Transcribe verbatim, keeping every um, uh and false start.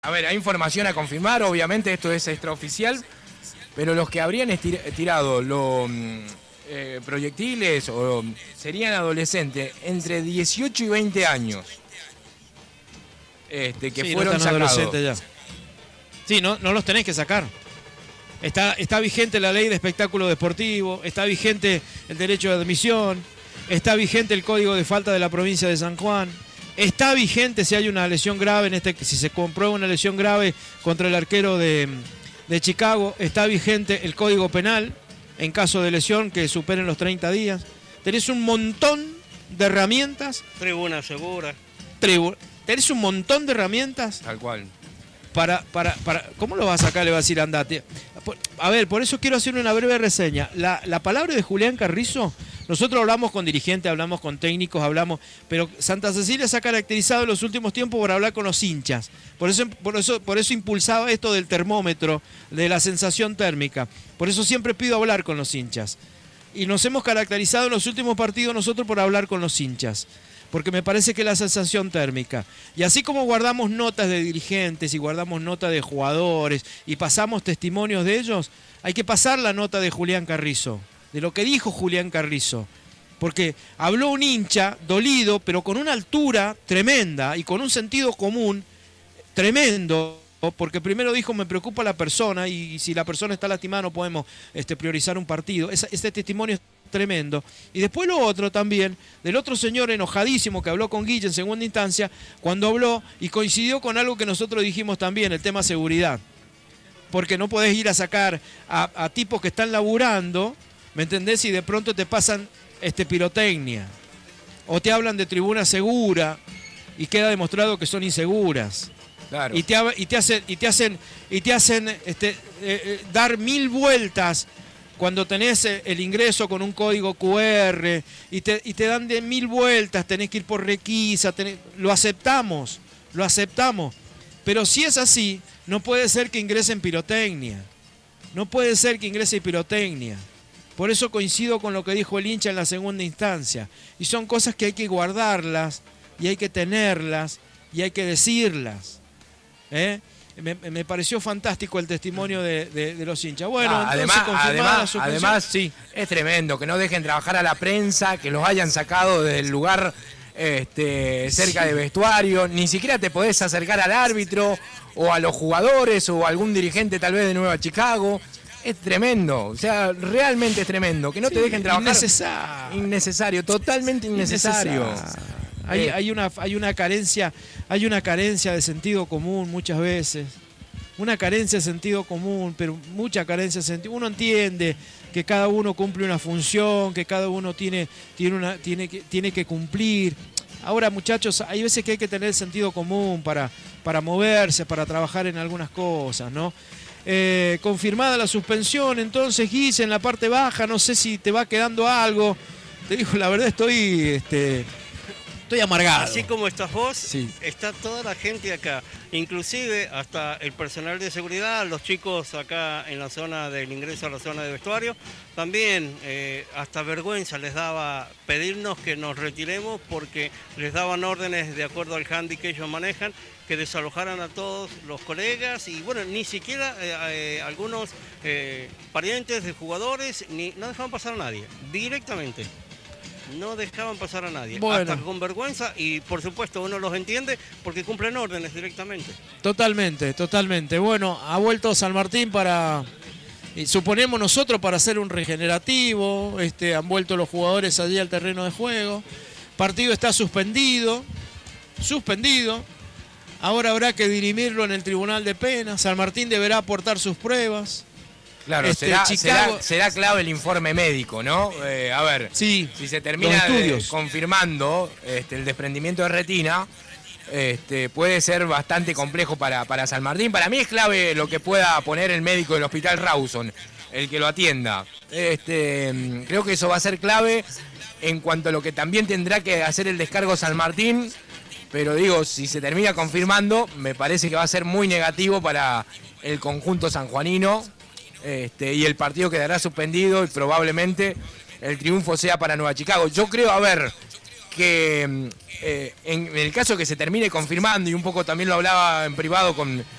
A ver, hay información a confirmar, obviamente esto es extraoficial, pero los que habrían tirado los eh, proyectiles o serían adolescentes entre dieciocho y veinte años. Este, que sí, fueron no están sacados. adolescentes ya. Sí, no, no los tenés que sacar. Está, está vigente la ley de espectáculo deportivo, está vigente el derecho de admisión, está vigente el código de falta de la provincia de San Juan, está vigente si hay una lesión grave, en este, si se comprueba una lesión grave contra el arquero de, de Chicago, está vigente el código penal en caso de lesión que superen los treinta días. Tenés un montón de herramientas. Tribuna segura. Tribu, tenés un montón de herramientas. Tal cual. Para, para, para, ¿Cómo lo vas a sacar? Le vas a decir andate. A ver, por eso quiero hacer una breve reseña. La, la palabra de Julián Carrizo, nosotros hablamos con dirigentes, hablamos con técnicos, hablamos, pero Santa Cecilia se ha caracterizado en los últimos tiempos por hablar con los hinchas. Por eso, por eso, por eso impulsaba esto del termómetro, de la sensación térmica. Por eso siempre pido hablar con los hinchas. Y nos hemos caracterizado en los últimos partidos nosotros por hablar con los hinchas. Porque me parece que es la sensación térmica. Y así como guardamos notas de dirigentes y guardamos notas de jugadores y pasamos testimonios de ellos, hay que pasar la nota de Julián Carrizo, de lo que dijo Julián Carrizo. Porque habló un hincha dolido, pero con una altura tremenda y con un sentido común tremendo. Porque primero dijo, me preocupa la persona y si la persona está lastimada no podemos este, priorizar un partido. Ese, este testimonio es tremendo. Y después lo otro también, del otro señor enojadísimo que habló con Guille en segunda instancia, cuando habló y coincidió con algo que nosotros dijimos también, el tema seguridad. Porque no podés ir a sacar a, a tipos que están laburando, ¿me entendés? Y de pronto te pasan este, pirotecnia. O te hablan de tribuna segura y queda demostrado que son inseguras. Claro. Y te, y te hacen, y te hacen, y te hacen este, eh, eh, dar mil vueltas cuando tenés el ingreso con un código cu erre y te, y te dan de mil vueltas, tenés que ir por requisa, tenés, lo aceptamos, lo aceptamos. Pero si es así, no puede ser que ingresen pirotecnia. No puede ser que ingrese pirotecnia. Por eso coincido con lo que dijo el hincha en la segunda instancia. Y son cosas que hay que guardarlas, y hay que tenerlas, y hay que decirlas. ¿Eh? Me, me pareció fantástico el testimonio de, de, de los hinchas. Bueno, ah, entonces, además, además, además sí. Es tremendo que no dejen trabajar a la prensa, que los hayan sacado del lugar este, cerca sí. de vestuario. Ni siquiera te podés acercar al árbitro o a los jugadores o a algún dirigente tal vez de Nueva Chicago. Es tremendo, o sea, realmente es tremendo. Que no sí, te dejen trabajar. Innecesario. Innecesario, totalmente innecesario. innecesario. Hay, hay, una, hay, una carencia, hay una carencia de sentido común muchas veces. Una carencia de sentido común, pero mucha carencia de sentido. Uno entiende que cada uno cumple una función, que cada uno tiene, tiene, una, tiene, que, tiene que cumplir. Ahora, muchachos, hay veces que hay que tener sentido común para, para moverse, para trabajar en algunas cosas, ¿no? Eh, confirmada la suspensión, entonces, Guille, en la parte baja, no sé si te va quedando algo. Te digo, la verdad estoy... Este, Estoy amargado. Así como estás vos, sí. está toda la gente acá, inclusive hasta el personal de seguridad, los chicos acá en la zona del ingreso a la zona de vestuario, también eh, hasta vergüenza les daba pedirnos que nos retiremos porque les daban órdenes de acuerdo al handy que ellos manejan, que desalojaran a todos los colegas y bueno, ni siquiera eh, eh, algunos eh, parientes de jugadores, ni, no dejaban pasar a nadie, directamente. No dejaban pasar a nadie, bueno. Hasta con vergüenza y por supuesto uno los entiende porque cumplen órdenes directamente. Totalmente, totalmente. Bueno, ha vuelto San Martín para, suponemos nosotros, para hacer un regenerativo, este, han vuelto los jugadores allí al terreno de juego, partido está suspendido, suspendido, ahora habrá que dirimirlo en el Tribunal de Penas, San Martín deberá aportar sus pruebas. Claro, este, será, Chicago... será, será clave el informe médico, ¿no? Eh, a ver, sí, si se termina de, confirmando este, el desprendimiento de retina, este, puede ser bastante complejo para, para San Martín. Para mí es clave lo que pueda poner el médico del Hospital Rawson, el que lo atienda. Este, creo que eso va a ser clave en cuanto a lo que también tendrá que hacer el descargo San Martín, pero digo, si se termina confirmando, me parece que va a ser muy negativo para el conjunto sanjuanino. Este, y el partido quedará suspendido y probablemente el triunfo sea para Nueva Chicago. Yo creo, a ver, que eh, en el caso que se termine confirmando, y un poco también lo hablaba en privado con,